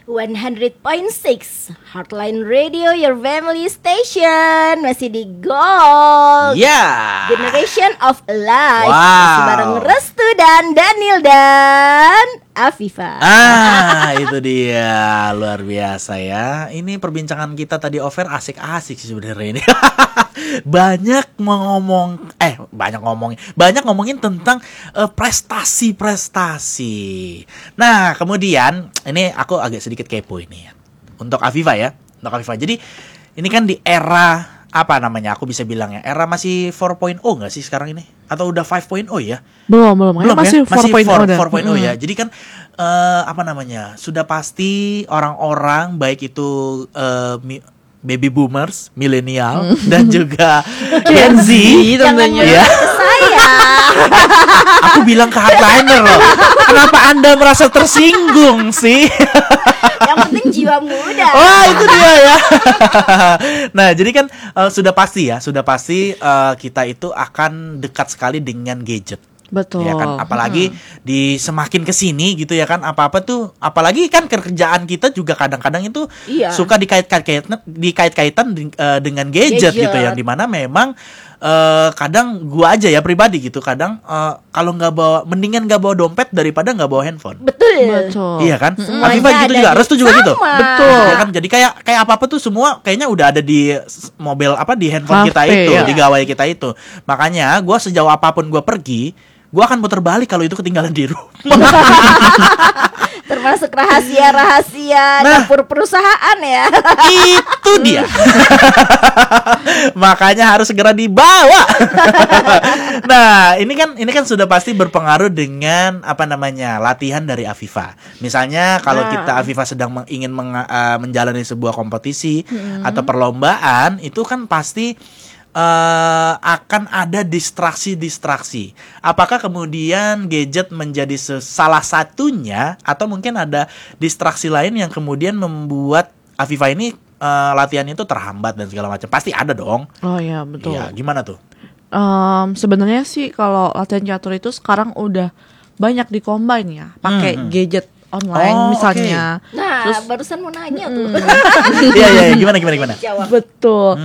100.6 Heartline Radio, your family station. Masih di Gold Generation of Life. Masih bareng Restu dan Daniel dan Afifa. Itu dia, luar biasa ya. Ini perbincangan kita tadi over asik-asik sih sebenarnya ini. Banyak ngomongin tentang prestasi. Nah, kemudian ini aku agak sedikit kepo ini ya. Untuk Afifa ya. Jadi ini kan di era apa namanya? Aku bisa bilang ya, era masih 4.0 enggak sih sekarang ini? Atau udah 5.0 ya? Belum masih ya? 4.0 4.0 ya. Jadi kan apa namanya? Sudah pasti orang-orang baik itu baby boomers, milenial dan juga Gen Z tentunya ya. Saya. Aku bilang ke hardliner loh. Kenapa Anda merasa tersinggung sih? Yang penting jiwa muda. Oh, itu dia ya. Nah, jadi kan sudah pasti kita itu akan dekat sekali dengan gadget. Betul. Ya kan, apalagi di semakin kesini gitu ya kan, apa-apa tuh, apalagi kan kerjaan kita juga kadang-kadang itu suka dikait-kaitan dengan gadget gitu, yang dimana memang kadang gua aja ya pribadi gitu, kadang kalau mendingan nggak bawa dompet daripada nggak bawa handphone. Betul. Iya kan? Afifa gitu juga, Restu juga gitu. Betul. Ya kan? Jadi kayak apa-apa tuh semua kayaknya udah ada di mobil di handphone kita itu, di gawai kita itu. Makanya gua sejauh apapun gua pergi, gue akan putar balik kalau itu ketinggalan di rumah. Termasuk rahasia dapur perusahaan ya. Itu dia. Makanya harus segera dibawa. Nah, ini kan sudah pasti berpengaruh dengan apa namanya, latihan dari Afifa. Misalnya kalau kita Afifa sedang ingin menjalani sebuah kompetisi atau perlombaan, itu kan pasti akan ada distraksi. Apakah kemudian gadget menjadi salah satunya, atau mungkin ada distraksi lain yang kemudian membuat Afifa ini latihannya itu terhambat dan segala macam? Pasti ada dong. Oh iya, betul. Iya, gimana tuh? Sebenarnya sih kalau latihan catur itu sekarang udah banyak di-combine ya, pakai gadget online misalnya. Okay. Nah, terus barusan mau nanya tuh. Iya, gimana? Betul.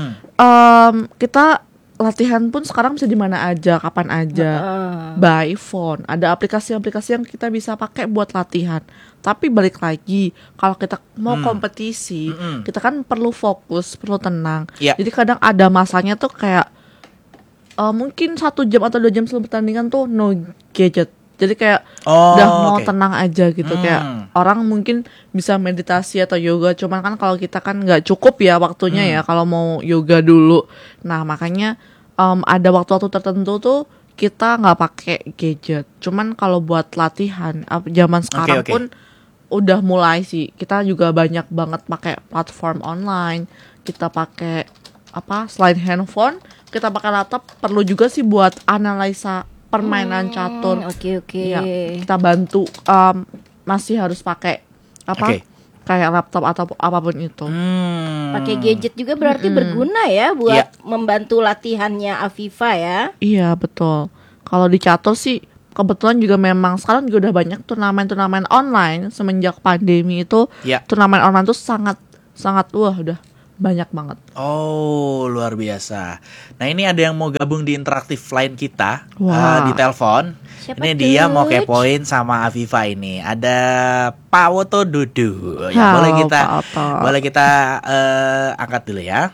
Kita latihan pun sekarang bisa di mana aja, kapan aja. By phone. Ada aplikasi-aplikasi yang kita bisa pakai buat latihan. Tapi balik lagi, kalau kita mau kompetisi, kita kan perlu fokus, perlu tenang. Jadi kadang ada masanya tuh kayak mungkin 1 jam atau 2 jam sebelum pertandingan tuh no gadget. Jadi kayak udah mau tenang aja gitu. Kayak orang mungkin bisa meditasi atau yoga, cuman kan kalau kita kan nggak cukup ya waktunya ya kalau mau yoga dulu. Nah makanya ada waktu-waktu tertentu tuh kita nggak pakai gadget. Cuman kalau buat latihan zaman sekarang pun udah mulai sih. Kita juga banyak banget pakai platform online. Kita pakai selain handphone, kita pakai laptop. Perlu juga sih buat analisa permainan catur. Ya, kita bantu masih harus pakai kayak laptop atau apapun itu. Pakai gadget juga berarti berguna ya buat membantu latihannya Afifa ya. Iya, betul. Kalau di catur sih kebetulan juga memang sekarang juga udah banyak turnamen online semenjak pandemi itu. Turnamen online tuh sangat udah banyak banget. Oh, luar biasa. Nah, ini ada yang mau gabung di interaktif line kita di telepon. Ini tuh? Dia mau kepoin sama Afifa ini. Ada Pak Woto Dudu. Ya, boleh kita angkat dulu ya.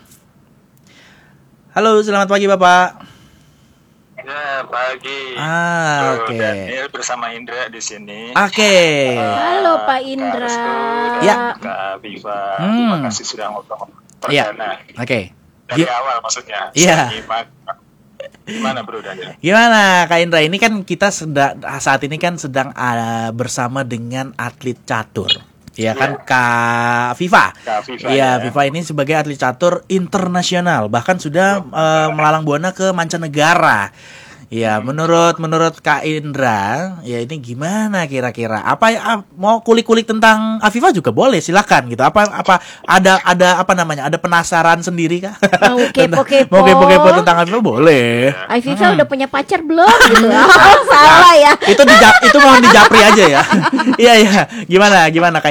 Halo, selamat pagi Bapak. Ya, pagi. Oke. Daniel bersama Indra di sini. Oke. Halo Pak Indra. Kak Afifa. Terima kasih sudah ngobrol perdana. Oke. Dari awal maksudnya. Iya. Gimana Bro Daniel? Gimana Kak Indra? Ini kan kita saat ini kan sedang bersama dengan atlet catur. Ya kan, Kak Afifa. Iya, Afifa ini sebagai atlet catur internasional, bahkan sudah melalang buana ke mancanegara. Ya, menurut Kak Indra, ya ini gimana kira-kira? Apa mau kulik-kulik tentang Afifa juga boleh, silakan gitu. Apa ada apa namanya? Ada penasaran sendiri kah? Mau kepo tentang Afifa boleh. Afifa udah punya pacar belum gitu. Salah ya. Itu mohon dijapri aja ya. Iya. Gimana Kak Indra?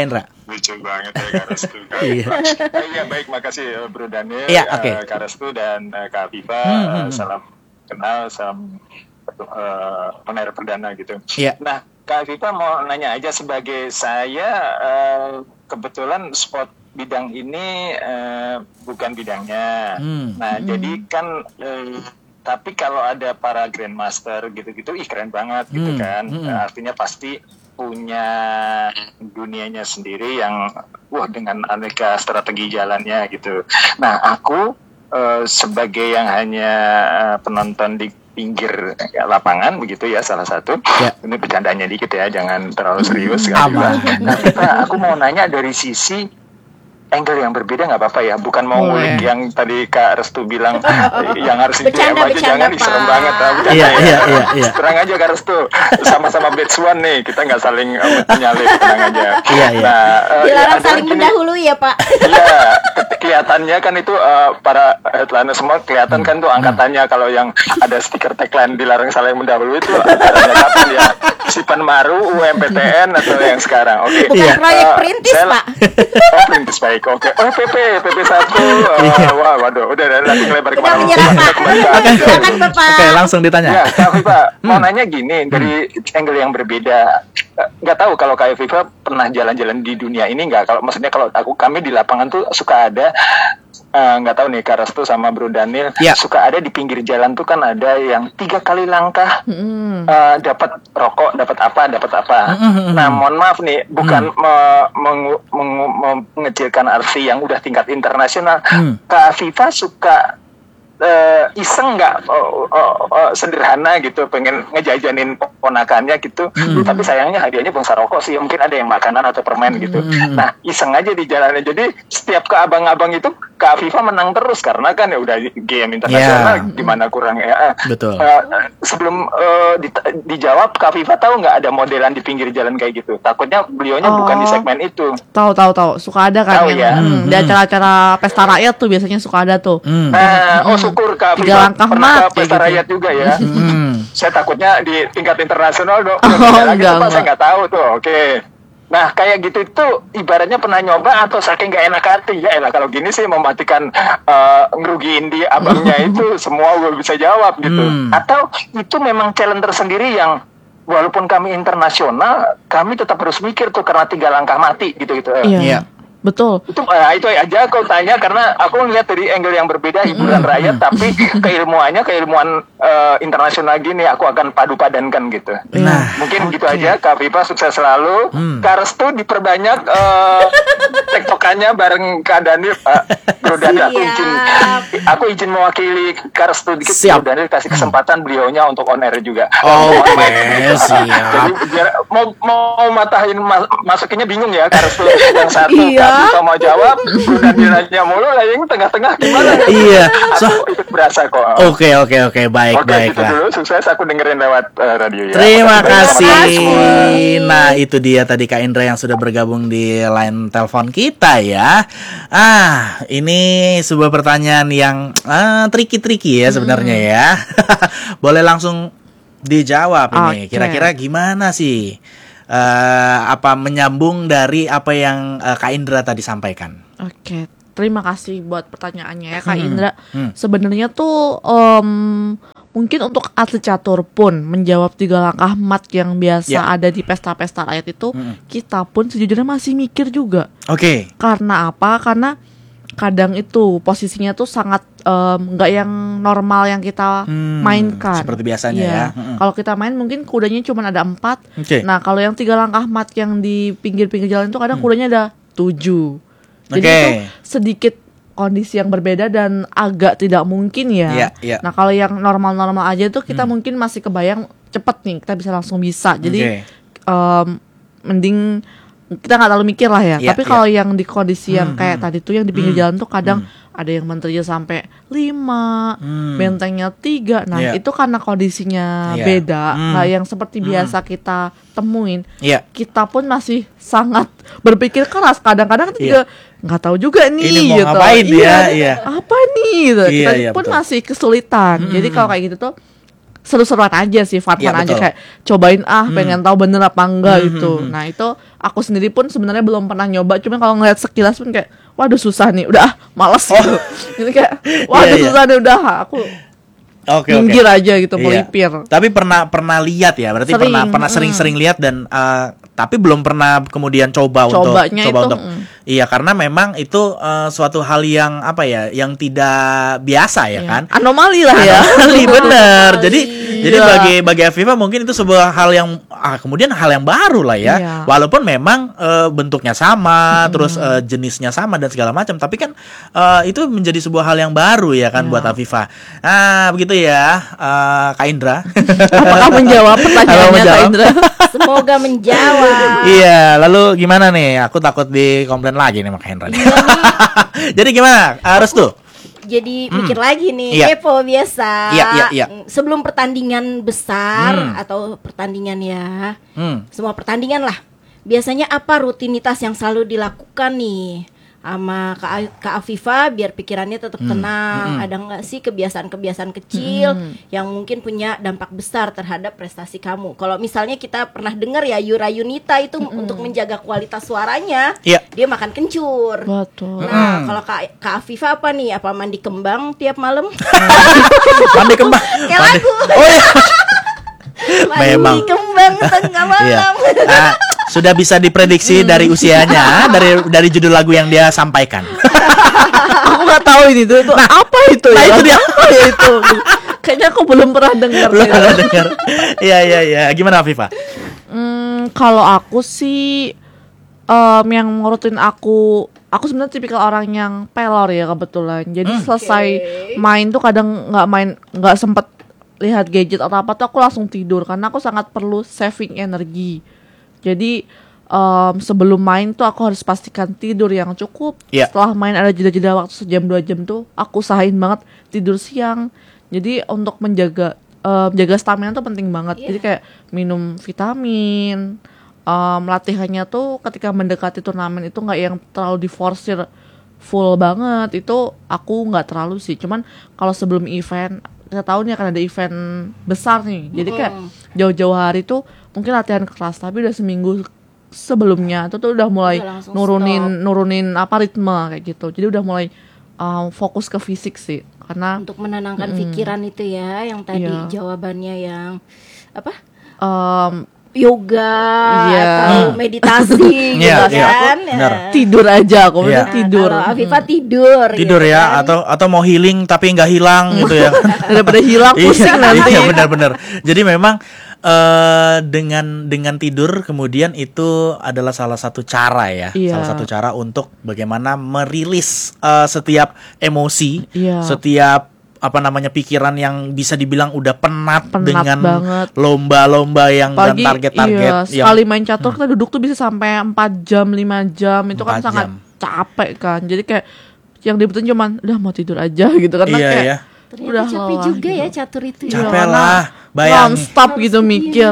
Lucu banget ya Kak Restu. Iya baik, makasih Bro Daniel, Kak Restu dan Kak Afifa. Salam kenal, salam penair perdana gitu. Nah, Kak Afifa mau nanya aja, sebagai saya kebetulan sport bidang ini bukan bidangnya. Nah, jadi kan tapi kalau ada para grandmaster gitu-gitu, keren banget gitu kan. Artinya pasti punya dunianya sendiri yang dengan aneka strategi jalannya gitu. Nah, aku sebagai yang hanya penonton di pinggir lapangan begitu ya, salah satu. Ini bercandanya dikit ya, jangan terlalu serius. Nah, aku mau nanya dari sisi angle yang berbeda, nggak apa-apa ya, bukan mau ngulik yang tadi Kak Restu bilang yang harus di DM aja, jangan serem banget. Iya. Terang aja Kak Restu, sama-sama batch one nih, kita nggak saling menyalip, tenang aja. Nah, dilarang saling mendahului ya Pak. Iya, kelihatannya kan itu para headliner semua kelihatan kan tuh angkatannya. Kalau yang ada stiker tagline dilarang saling mendahului itu acaranya kapan ya? Sipan Maru, UMPTN atau yang sekarang? Oke. Bukan proyek Perintis Pak. Perintis baik. Oke. Oh, PP 1. Waduh, udah lagi lebar kemana? Oke, langsung ditanya. Ya, Kak Afifa, mau nanya gini, dari angle yang berbeda. Nggak tahu kalau Kak Afifa pernah jalan-jalan di dunia ini nggak? Kalau maksudnya kalau kami di lapangan tuh suka ada, nggak tahu nih Kak Restu sama Bro Daniel, suka ada di pinggir jalan tuh kan ada yang 3 kali langkah dapat rokok, dapat apa. Nah, mohon maaf nih, bukan mengecilkan arti yang udah tingkat internasional. Kak Afifa suka iseng nggak sederhana gitu, pengen ngejajanin ponakannya gitu, tapi sayangnya hadiahnya bangsa rokok sih, mungkin ada yang makanan atau permen gitu. Nah, iseng aja di jalannya. Jadi setiap ke abang-abang itu Kak Afifa menang terus karena kan ya udah game internasional, gimana kurang ya. Betul. Sebelum dijawab, Kak Afifa tahu nggak ada modelan di pinggir jalan kayak gitu? Takutnya beliaunya bukan di segmen itu. Tahu. Suka ada kan tahu yang di acara-acara pesta rakyat tuh biasanya suka ada tuh. Syukur Kak 3 langkah mat pesta rakyat gitu. juga ya. Saya takutnya di tingkat internasional dong. Enggak. Saya nggak tahu tuh. Oke. Nah, kayak gitu itu ibaratnya pernah nyoba atau saking nggak enak hati? Ya elah, kalau gini sih mematikan ngerugiin di abangnya itu semua gue bisa jawab gitu. Atau itu memang challenge tersendiri yang walaupun kami internasional, kami tetap harus mikir tuh karena 3 langkah mati gitu-gitu. Iya. Betul. Itu aja aku tanya karena aku ngeliat dari angle yang berbeda, hiburan rakyat tapi keilmuan internasional gini aku akan padu-padankan gitu. Nah, mungkin gitu aja. Kak Afifa sukses selalu. Kak Restu diperbanyak tektokannya bareng Kak Daniel. Bro Daniel, aku izin mewakili Kak Restu dikit. Bro Daniel kasih kesempatan beliaunya untuk on air juga. Siap. Jadi mau matahin masukinnya bingung ya Kak Restu yang satu. Kita mau jawab, udah nanya mulu lah yang tengah-tengah gimana? Iya, aku ikut berasa kok. Oke, baik gitu lah. Dulu, sukses, aku dengerin lewat radio ya. Terima kasih. Nah, itu dia tadi Kak Indra yang sudah bergabung di line telepon kita ya. Ini sebuah pertanyaan yang tricky ya sebenarnya ya. Boleh langsung dijawab ini. Kira-kira gimana sih? Menyambung dari apa yang Kak Indra tadi sampaikan. Oke, terima kasih buat pertanyaannya ya Kak Indra. Sebenarnya tuh mungkin untuk atlet catur pun menjawab 3 langkah mat yang biasa ada di pesta-pesta rakyat itu, kita pun sejujurnya masih mikir juga. Oke. Karena apa? Karena kadang itu posisinya tuh sangat nggak yang normal yang kita mainkan. Seperti biasanya ya. Kalau kita main mungkin kudanya cuma ada 4. Nah, kalau yang 3 langkah mat yang di pinggir-pinggir jalan itu kadang kudanya ada 7. Jadi itu sedikit kondisi yang berbeda dan agak tidak mungkin ya. Nah, kalau yang normal-normal aja tuh kita mungkin masih kebayang cepet nih, kita bisa langsung bisa. Jadi mending kita nggak terlalu mikir lah ya. Tapi kalau yang di kondisi yang kayak tadi tuh yang di pinggir jalan tuh kadang ada yang menterinya sampai 5, bentengnya 3. Nah, itu karena kondisinya beda, nggak yang seperti biasa kita temuin. Kita pun masih sangat berpikir keras. Kadang-kadang kita juga nggak tahu juga nih. Ini mau gitu. ngapain ya? Apa nih? Gitu. Kita pun betul. masih kesulitan. Jadi kalau kayak gitu tuh seru-seruan aja sih, fun-fun aja kayak cobain pengen tahu bener apa enggak gitu. Nah itu aku sendiri pun sebenarnya belum pernah nyoba, cuma kalau ngeliat sekilas pun kayak waduh susah nih, udah males gitu. Ini kayak waduh susah nih, udah aku minggir aja gitu, melipir. Tapi pernah lihat ya, berarti pernah sering-sering lihat dan tapi belum pernah kemudian coba untuk iya, karena memang itu suatu hal yang apa ya, yang tidak biasa ya kan, anomali lah ya. Anomali bener. Jadi bagi Afifa mungkin itu sebuah hal yang kemudian hal yang baru lah ya. Walaupun memang bentuknya sama, terus jenisnya sama dan segala macam, tapi kan itu menjadi sebuah hal yang baru ya kan buat Afifa. Nah begitu ya, Kak Indra. Apakah menjawab pertanyaannya Kak Indra? Semoga menjawab. Iya, lalu gimana nih? Aku takut dikomplain lagi nih sama Kak Indra. Jadi gimana? Harus tuh. Jadi mikir lagi nih, kepo biasa. Sebelum pertandingan besar atau pertandingan semua pertandingan lah. Biasanya apa rutinitas yang selalu dilakukan nih sama Kak Afifa biar pikirannya tetap tenang? Ada nggak sih kebiasaan-kebiasaan kecil yang mungkin punya dampak besar terhadap prestasi kamu? Kalau misalnya kita pernah dengar ya, Yura Yunita itu untuk menjaga kualitas suaranya, dia makan kencur. Betul. Nah, kalau Kak Afifa apa nih? Apa mandi kembang tiap malam? Mandi kembang. Kayak lagu. Oh iya. Mandi kembang tengah malam. Sudah bisa diprediksi dari usianya, dari judul lagu yang dia sampaikan. Aku nggak tahu ini tuh apa itu ya? Itu dia apa ya itu? Kayaknya aku belum pernah dengar. Iya. Gimana Afifa? Kalau aku sih yang ngurutin aku sebenarnya tipikal orang yang pelor ya kebetulan. Jadi selesai main tuh kadang nggak sempet lihat gadget atau apa tuh aku langsung tidur karena aku sangat perlu saving energi. Jadi sebelum main tuh aku harus pastikan tidur yang cukup. Setelah main ada jeda-jeda waktu sejam 2 jam tuh aku usahain banget tidur siang. Jadi untuk menjaga stamina tuh penting banget. Jadi kayak minum vitamin. Latihannya tuh ketika mendekati turnamen itu nggak yang terlalu diforsir full banget. Itu aku nggak terlalu sih. Cuman kalau sebelum event, kita tahu nih akan ada event besar nih. Jadi kayak jauh-jauh hari tuh mungkin latihan keras, tapi udah seminggu sebelumnya itu tuh udah mulai nurunin apa ritme kayak gitu. Jadi udah mulai fokus ke fisik sih, karena untuk menenangkan pikiran itu ya, yang tadi jawabannya yang apa? Yoga atau meditasi gitu kan. Tidur aja aku tidur. Kalau Afifa tidur ya kan? atau mau healing tapi nggak hilang gitu ya. Daripada hilang pusing nanti. Iya benar. Jadi memang dengan tidur kemudian itu adalah salah satu cara ya, salah satu cara untuk bagaimana merilis setiap emosi, setiap pikiran yang bisa dibilang udah penat dengan banget. Lomba-lomba yang dan target-target. Sekali main catur kita duduk tuh bisa sampai 4 jam 5 jam, itu kan sangat capek kan. Jadi kayak yang dibutuhin cuman udah mau tidur aja gitu kan. Udah capek juga gitu. Ya catur itu. Capek lah, bayangin. Non-stop gitu mikir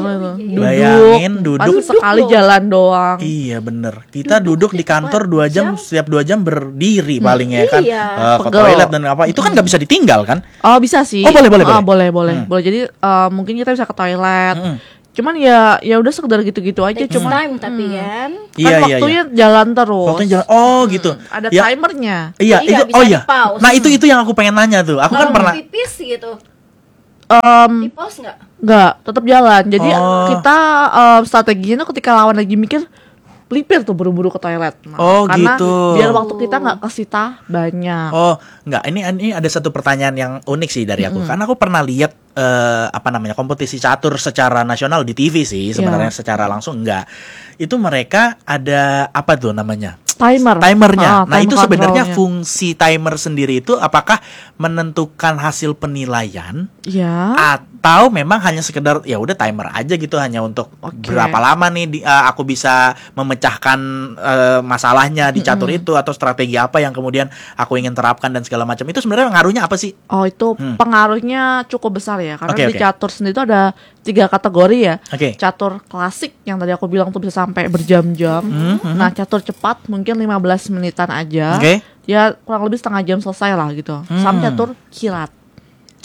duduk sekali jalan doang. Iya bener. Kita duduk di kantor 2 jam, setiap 2 jam berdiri paling ya kan. Ke toilet dan apa, itu kan gak bisa ditinggal kan? Oh bisa sih. Oh boleh. Boleh. Jadi mungkin kita bisa ke toilet. Cuman ya udah sekedar gitu-gitu aja. Cuma time tapi kan. Waktunya jalan terus. Waktunya jalan. Gitu. Ada timernya. Iya. Nah itu yang aku pengen nanya tuh. Aku kan pernah pipis gitu. Di pause nggak? Nggak, tetap jalan. Jadi kita strateginya tuh ketika lawan lagi mikir, pelipir tuh buru-buru ke toilet. Karena gitu. Biar waktu kita nggak kesita banyak. Nggak. Ini ada satu pertanyaan yang unik sih dari aku. Karena aku pernah lihat kompetisi catur secara nasional di TV sih. Sebenarnya secara langsung enggak. Itu mereka ada apa tuh namanya? Timernya. Nah itu sebenarnya fungsi timer sendiri itu apakah menentukan hasil penilaian? Atau memang hanya sekedar ya udah timer aja gitu, hanya untuk berapa lama nih aku bisa memecahkan masalahnya di catur itu, atau strategi apa yang kemudian aku ingin terapkan dan segala macam. Itu sebenarnya ngaruhnya apa sih? Itu pengaruhnya cukup besar ya, karena di catur sendiri itu ada 3 kategori ya. Catur klasik yang tadi aku bilang tuh bisa sampai berjam-jam. Nah catur cepat mungkin 15 menitan aja. Ya kurang lebih setengah jam selesai lah gitu. Sama catur kilat.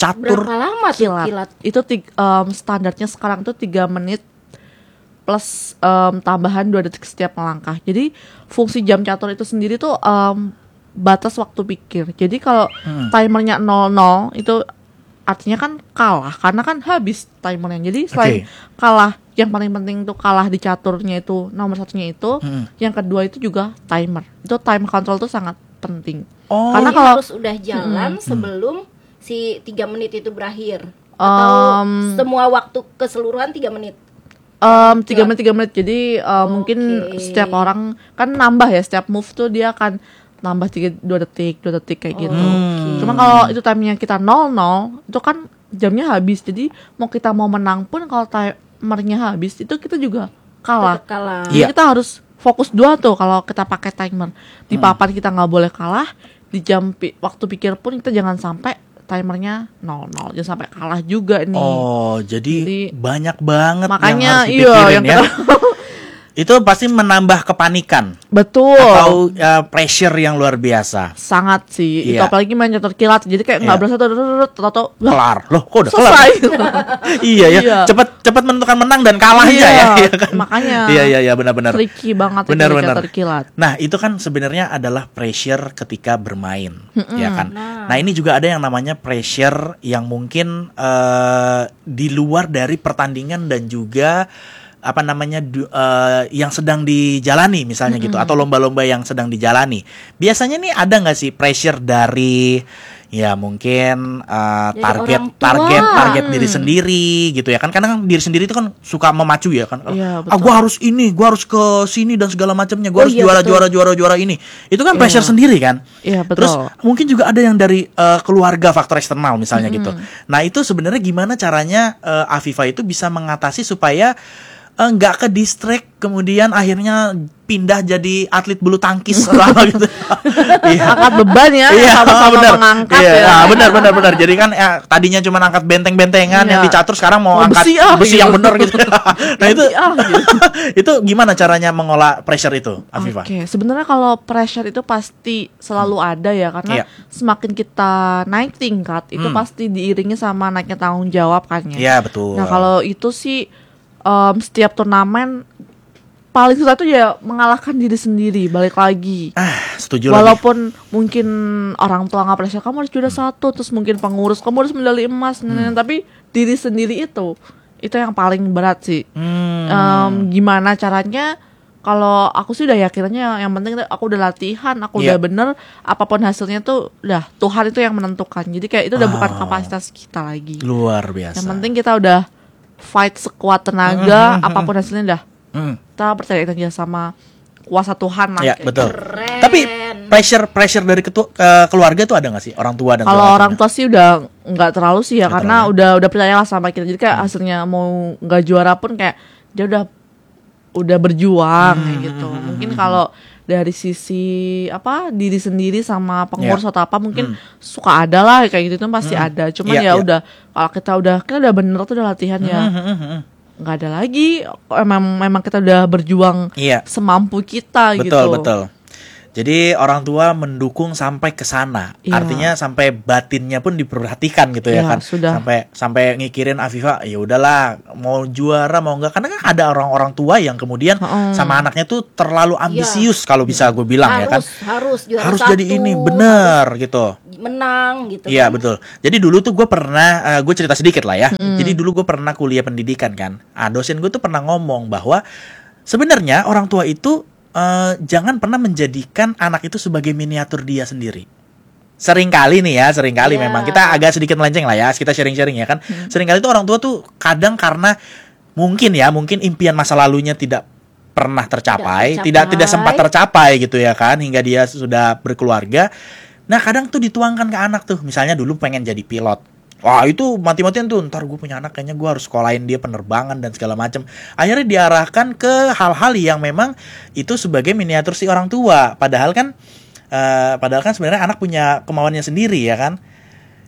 catur. Berapa lama kilat? Itu standarnya sekarang tuh 3 menit plus tambahan 2 detik setiap melangkah. Jadi fungsi jam catur itu sendiri tuh batas waktu pikir. Jadi kalau timernya 00 itu artinya kan kalah, karena kan habis timernya. Jadi selain kalah, yang paling penting tuh kalah di caturnya itu nomor satunya itu, yang kedua itu juga timer. Itu time control tuh sangat penting. Karena kalau harus udah jalan sebelum si 3 menit itu berakhir. Atau semua waktu keseluruhan 3 menit. 3 menit. Jadi mungkin setiap orang kan nambah ya, setiap move tuh dia akan nambah 2 detik kayak gitu. Cuma kalau itu timenya kita 00, itu kan jamnya habis. Jadi mau kita mau menang pun kalau timernya habis itu kita juga kalah. Jadi kita harus fokus 2 tuh kalau kita pakai timer. Di papan kita nggak boleh kalah, di jam waktu pikir pun kita jangan sampai timernya 00, jangan sampai kalah juga nih. Jadi banyak banget makanya, yang harus dipikirin ya. Itu pasti menambah kepanikan. Betul. Atau pressure yang luar biasa. Sangat sih. Itu apalagi main catur kilat. Jadi kayak nggak berasa tato kelar. Loh, kok udah selesai. Iya. Cepat menentukan menang dan kalahnya ya kan? Makanya. Iya, benar-benar. Tricky banget benar. catur kilat. Nah, itu kan sebenarnya adalah pressure ketika bermain, ya kan? Nah, ini juga ada yang namanya pressure yang mungkin di luar dari pertandingan dan juga yang sedang dijalani misalnya gitu, atau lomba-lomba yang sedang dijalani. Biasanya nih ada nggak sih pressure dari ya mungkin target diri sendiri gitu ya kan, karena kan diri sendiri itu kan suka memacu ya kan. Gue harus ini, gue harus ke sini dan segala macamnya, gue harus juara ini. Itu kan pressure sendiri kan. Terus mungkin juga ada yang dari keluarga, faktor eksternal misalnya gitu. Nah, itu sebenarnya gimana caranya Afifa itu bisa mengatasi supaya nggak ke distract, kemudian akhirnya pindah jadi atlet bulu tangkis gitu. Angkat beban ya, sama-sama mengangkat ya. Benar. Jadi kan tadinya cuma angkat benteng-bentengan yang dicatur, sekarang mau angkat besi yang benar gitu. Nah, itu gimana caranya mengolah pressure itu, Afifa? Sebenarnya kalau pressure itu pasti selalu ada ya, karena semakin kita naik tingkat itu pasti diiringi sama naiknya tanggung jawab kan ya. Iya, betul. Nah, kalau itu sih setiap turnamen paling susah tuh ya mengalahkan diri sendiri, balik lagi. Setuju. Walaupun mungkin orang tua nggak pressure kamu harus juara 1, terus mungkin pengurus kamu harus medali emas, tapi diri sendiri itu yang paling berat sih. Gimana caranya? Kalau aku sih udah yakinnya yang penting aku udah latihan, aku udah bener, apapun hasilnya tuh udah Tuhan itu yang menentukan. Jadi kayak itu udah bukan kapasitas kita lagi. Luar biasa. Yang penting kita udah fight sekuat tenaga, apapun hasilnya dah. Kita percaya aja sama kuasa Tuhan lah. Ya, betul. Keren. Tapi pressure dari keluarga itu ada nggak sih, orang tua dan kalau orang tua sih udah nggak terlalu sih ya, karena udah percayalah sama kita. Jadi kayak hasilnya mau nggak juara pun kayak dia udah berjuang kayak gitu. Mungkin kalau dari sisi diri sendiri sama pengurus atau apa mungkin suka ada lah kayak gitu, itu pasti ada. Cuman udah kalau kita udah bener tuh udah latihan ya nggak ada lagi. Memang kita udah berjuang semampu kita. Betul. Jadi orang tua mendukung sampai ke sana. Artinya sampai batinnya pun diperhatikan gitu ya kan. Sudah. Sampai ngikirin Afifa, ya udahlah mau juara mau enggak, karena kan ada orang-orang tua yang kemudian sama anaknya tuh terlalu ambisius kalau bisa gue bilang ya kan. Harus juara harus 1, jadi ini bener gitu. Menang gitu. Iya, betul. Jadi dulu tuh gue pernah gue cerita sedikit lah ya. Jadi dulu gue pernah kuliah pendidikan kan. Dosen gue tuh pernah ngomong bahwa sebenarnya orang tua itu jangan pernah menjadikan anak itu sebagai miniatur dia sendiri. Seringkali memang kita agak sedikit melenceng lah ya, kita sharing-sharing ya kan. Seringkali itu orang tua tuh kadang karena mungkin impian masa lalunya tidak pernah tercapai, tidak sempat tercapai gitu ya kan, hingga dia sudah berkeluarga. Nah, kadang tuh dituangkan ke anak tuh, misalnya dulu pengen jadi pilot. Wah, itu mati-matian tuh, ntar gue punya anak kayaknya gue harus sekolahin dia penerbangan dan segala macam. Akhirnya diarahkan ke hal-hal yang memang itu sebagai miniatur si orang tua. Padahal kan sebenarnya anak punya kemauannya sendiri ya kan.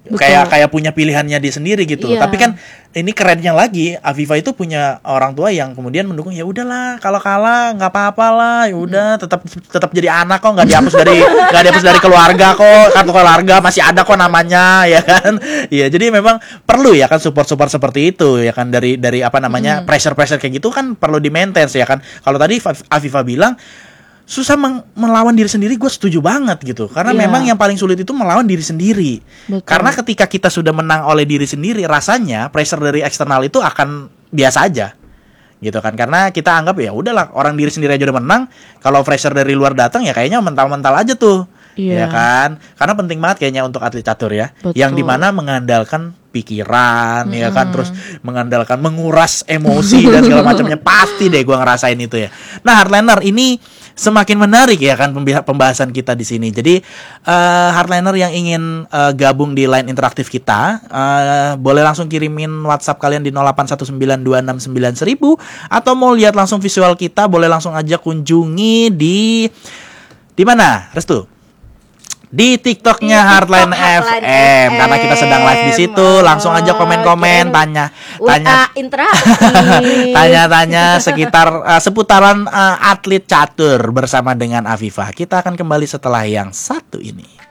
kayak punya pilihannya dia sendiri gitu. Tapi kan ini kerennya lagi, Afifa itu punya orang tua yang kemudian mendukung. Ya udahlah, kalau kalah nggak apa-apa lah, ya udah tetap jadi anak kok, nggak dihapus dari keluarga kok, kartu keluarga masih ada kok namanya, ya kan. Iya, jadi memang perlu ya kan support seperti itu ya kan, dari apa namanya pressure kayak gitu kan perlu di maintain ya kan. Kalau tadi Afifa bilang susah melawan diri sendiri, gue setuju banget gitu. Karena memang yang paling sulit itu melawan diri sendiri. Betul. Karena ketika kita sudah menang oleh diri sendiri, rasanya pressure dari eksternal itu akan biasa aja. Gitu kan. Karena kita anggap ya udahlah, orang diri sendiri aja udah menang, kalau pressure dari luar datang ya kayaknya mental-mental aja tuh. Ya kan? Karena penting banget kayaknya untuk atlet catur ya. Betul. Yang dimana mengandalkan pikiran ya kan, terus mengandalkan menguras emosi dan segala macamnya. Pasti deh gue ngerasain itu ya. Nah, Hardliner, ini semakin menarik ya kan pembahasan kita di sini. Jadi Hardliner yang ingin gabung di line interaktif kita, boleh langsung kirimin WhatsApp kalian di 0819269000, atau mau lihat langsung visual kita, boleh langsung aja kunjungi di mana, Restu? Di TikToknya Hardline FM, karena kita sedang live di situ. Langsung aja komen-komen, tanya sekitar seputaran atlet catur bersama dengan Afifa. Kita akan kembali setelah yang satu ini.